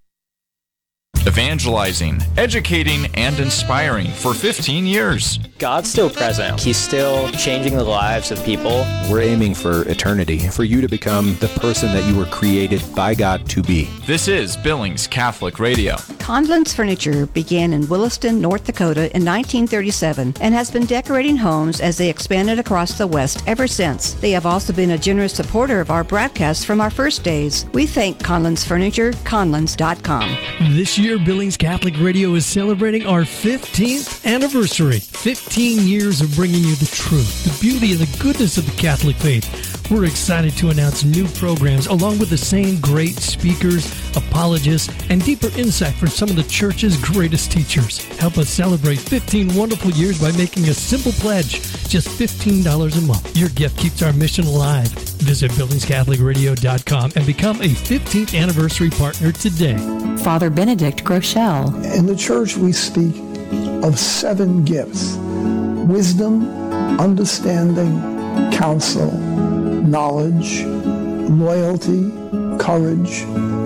Evangelizing, educating, and inspiring for 15 years. God's still present. He's still changing the lives of people. We're aiming for eternity, for you to become the person that you were created by God to be. This is Billings Catholic Radio. Conlon's Furniture began in Williston, North Dakota in 1937 and has been decorating homes as they expanded across the West ever since. They have also been a generous supporter of our broadcasts from our first days. We thank Conlon's Furniture, conlons.com. This year, Billings Catholic Radio is celebrating our 15th anniversary. 15 years of bringing you the truth, the beauty, and the goodness of the Catholic faith. We're excited to announce new programs along with the same great speakers, apologists, and deeper insight from some of the Church's greatest teachers. Help us celebrate 15 wonderful years by making a simple pledge, just $15 a month. Your gift keeps our mission alive. Visit BillingsCatholicRadio.com and become a 15th anniversary partner today. Father Benedict Groeschel. In the Church, we speak of 7 gifts: wisdom, understanding, counsel, knowledge, loyalty, courage,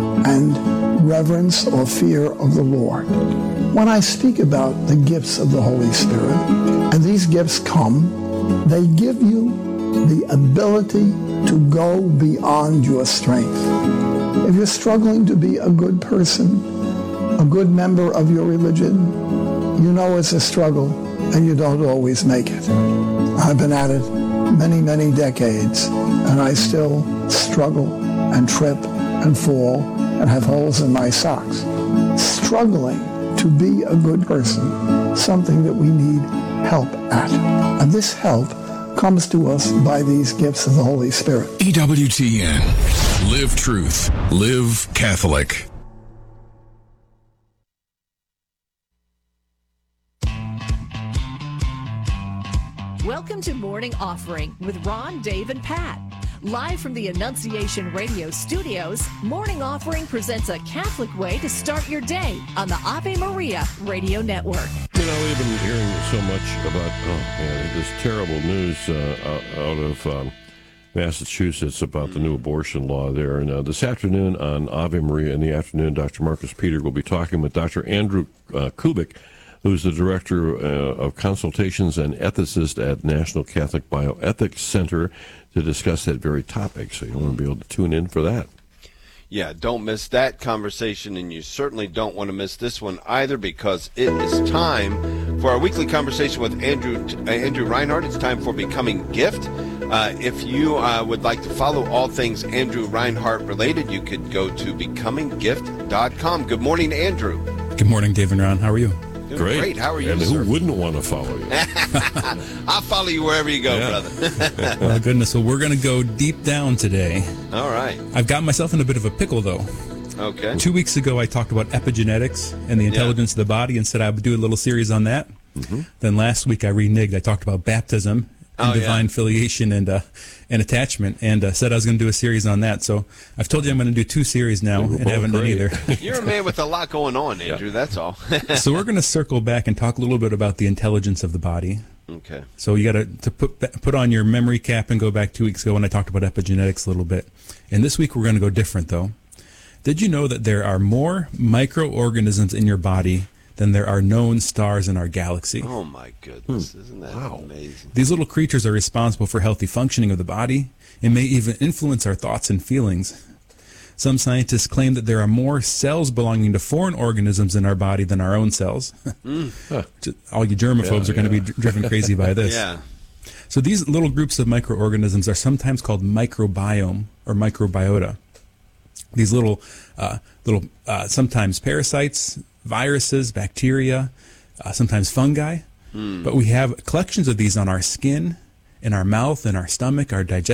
and reverence or fear of the Lord. When I speak about the gifts of the Holy Spirit, and these gifts come, they give you the ability to go beyond your strength. If you're struggling to be a good person, a good member of your religion, you know it's a struggle and you don't always make it. I've been at it many, many decades, and I still struggle and trip and fall and have holes in my socks. Struggling to be a good person, something that we need help at. And this help comes to us by these gifts of the Holy Spirit. EWTN. Live truth. Live Catholic. Welcome to Morning Offering with Ron, Dave, and Pat. Live from the Annunciation Radio studios, Morning Offering presents a Catholic way to start your day on the Ave Maria Radio Network. You know, we've been hearing so much about this terrible news out of Massachusetts about the new abortion law there. And this afternoon on Ave Maria in the afternoon, Dr. Marcus Peter will be talking with Dr. Andrew Kubik, who's the Director of Consultations and Ethicist at National Catholic Bioethics Center, to discuss that very topic. So you want to be able to tune in for that. Yeah, don't miss that conversation, and you certainly don't want to miss this one either, because it is time for our weekly conversation with Andrew Reinhardt. It's time for Becoming Gift. If you would like to follow all things Andrew Reinhardt related, you could go to becominggift.com. Good morning, Andrew. Good morning, Dave and Ron. How are you? Great. How are you, and sir? Who wouldn't want to follow you? I'll follow you wherever you go, brother. Well, goodness. Well, we're going to go deep down today. All right. I've got myself in a bit of a pickle, though. Okay. 2 weeks ago, I talked about epigenetics and the intelligence of the body and said I would do a little series on that. Mm-hmm. Then last week, I reneged. I talked about baptism and divine filiation and attachment, and said I was going to do a series on that. So I've told you I'm going to do 2 series now, and haven't done either. You're a man with a lot going on, Andrew. That's all. So we're going to circle back and talk a little bit about the intelligence of the body. Okay. So you got to put on your memory cap and go back 2 weeks ago when I talked about epigenetics a little bit. And this week we're going to go different, though. Did you know that there are more microorganisms in your body than there are known stars in our galaxy? Oh, my goodness. Isn't that amazing? These little creatures are responsible for healthy functioning of the body and may even influence our thoughts and feelings. Some scientists claim that there are more cells belonging to foreign organisms in our body than our own cells. All you germaphobes are going to be driven crazy by this. Yeah. So these little groups of microorganisms are sometimes called microbiome or microbiota. These little sometimes parasites, viruses, bacteria, sometimes fungi. But we have collections of these on our skin, in our mouth, in our stomach, our digestive